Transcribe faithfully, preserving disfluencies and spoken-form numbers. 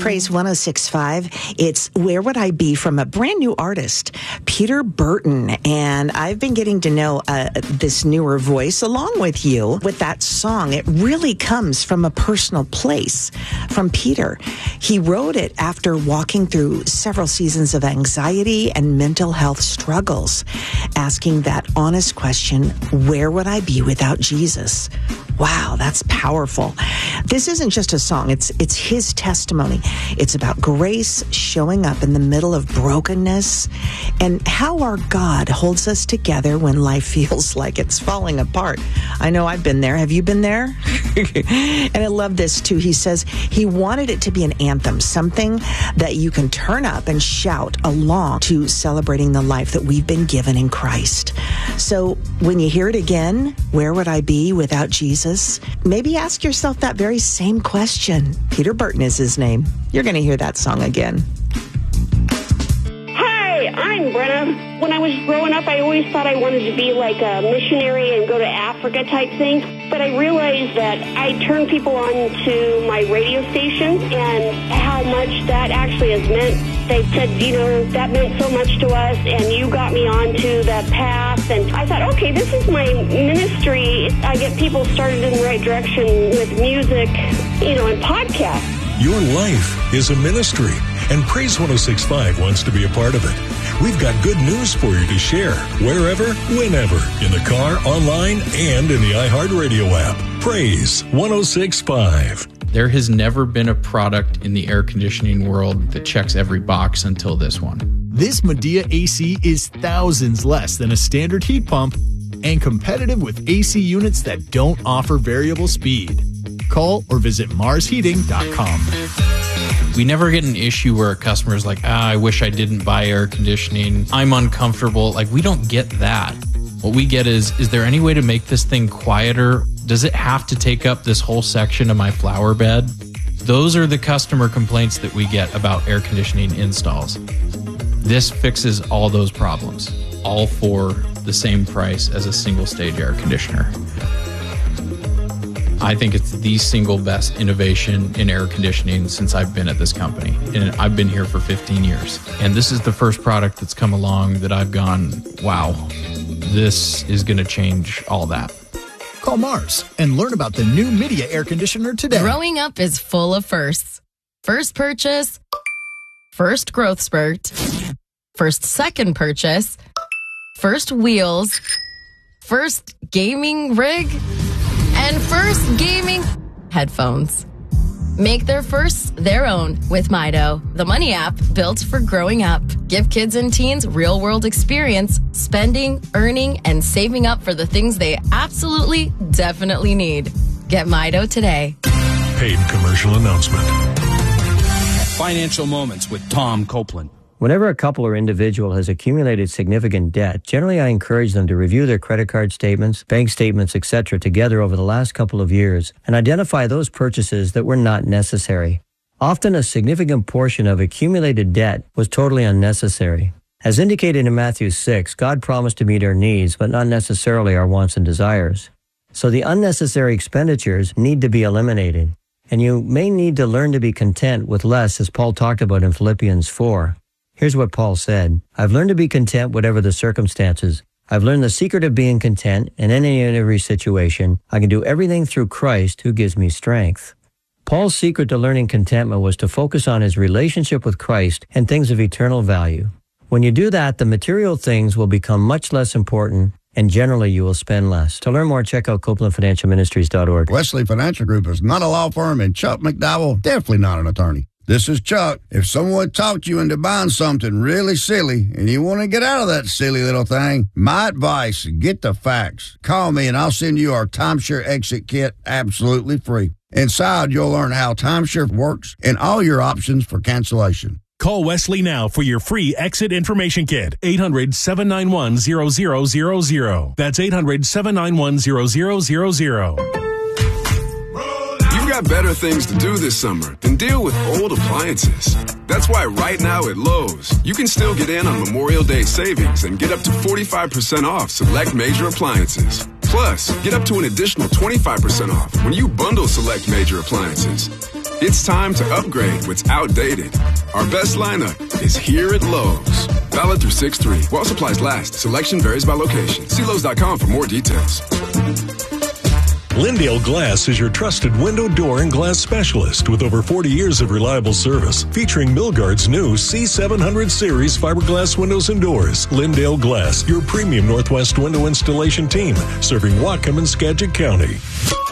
Praise one oh six point five. It's Where Would I Be from a brand new artist, Peter Burton. And I've been getting to know uh, this newer voice along with you with that song. It really comes from a personal place from Peter. He wrote it after walking through several seasons of anxiety and mental health struggles, asking that honest question, where would I be without Jesus? Wow, that's powerful. This isn't just a song. It's it's his testimony. It's about grace showing up in the middle of brokenness and how our God holds us together when life feels like it's falling apart. I know I've been there. Have you been there? And I love this too. He says he wanted it to be an anthem, something that you can turn up and shout along to, celebrating the life that we've been given in Christ. So when you hear it again, where would I be without Jesus? Maybe ask yourself that very same question. Peter Burton is his name. You're going to hear that song again. Hi, I'm Brenna. When I was growing up, I always thought I wanted to be like a missionary and go to Africa type thing. But I realized that I turned people on to my radio station and how much that actually has meant. They said, you know, that meant so much to us, and you got me onto that path. And I thought, okay, this is my ministry. I get people started in the right direction with music, you know, and podcasts. Your life is a ministry, and Praise one oh six point five wants to be a part of it. We've got good news for you to share, wherever, whenever, in the car, online, and in the iHeartRadio app. Praise one oh six point five. There has never been a product in the air conditioning world that checks every box until this one. This Medea A C is thousands less than a standard heat pump and competitive with A C units that don't offer variable speed. Call or visit mars heating dot com. We never get an issue where a customer is like, ah, I wish I didn't buy air conditioning. I'm uncomfortable. Like, we don't get that. What we get is, is there any way to make this thing quieter? Does it have to take up this whole section of my flower bed? Those are the customer complaints that we get about air conditioning installs. This fixes all those problems, all for the same price as a single stage air conditioner. I think it's the single best innovation in air conditioning since I've been at this company. And I've been here for fifteen years. And this is the first product that's come along that I've gone, wow, this is going to change all that. Call Mars and learn about the new Medea air conditioner today. Growing up is full of firsts. First purchase, first growth spurt, first second purchase, first wheels, first gaming rig, and first gaming headphones. Make their firsts their own with Mido, the money app built for growing up. Give kids and teens real-world experience, spending, earning, and saving up for the things they absolutely, definitely need. Get Mido today. Paid commercial announcement. Financial Moments with Tom Copeland. Whenever a couple or individual has accumulated significant debt, generally I encourage them to review their credit card statements, bank statements, et cetera together over the last couple of years and identify those purchases that were not necessary. Often a significant portion of accumulated debt was totally unnecessary. As indicated in Matthew six, God promised to meet our needs, but not necessarily our wants and desires. So the unnecessary expenditures need to be eliminated. And you may need to learn to be content with less, as Paul talked about in Philippians four. Here's what Paul said. I've learned to be content whatever the circumstances. I've learned the secret of being content in any and every situation. I can do everything through Christ who gives me strength. Paul's secret to learning contentment was to focus on his relationship with Christ and things of eternal value. When you do that, the material things will become much less important, and generally you will spend less. To learn more, check out Copeland Financial Ministries dot org. Wesley Financial Group is not a law firm, and Chuck McDowell, definitely not an attorney. This is Chuck. If someone talked you into buying something really silly and you want to get out of that silly little thing, my advice, get the facts. Call me and I'll send you our timeshare exit kit absolutely free. Inside, you'll learn how timeshare works and all your options for cancellation. Call Wesley now for your free exit information kit. eight hundred, seven nine one, zero zero zero zero. That's eight hundred, seven nine one, zero zero zero zero. You've got better things to do this summer than deal with old appliances. That's why right now at Lowe's, you can still get in on Memorial Day savings and get up to forty-five percent off select major appliances. Plus, get up to an additional twenty-five percent off when you bundle select major appliances. It's time to upgrade what's outdated. Our best lineup is here at Lowe's. Valid through six three. While supplies last, selection varies by location. See Lowe's dot com for more details. Lindale Glass is your trusted window, door, and glass specialist with over forty years of reliable service. Featuring Milgard's new C seven hundred series fiberglass windows and doors. Lindale Glass, your premium Northwest window installation team, serving Whatcom and Skagit County.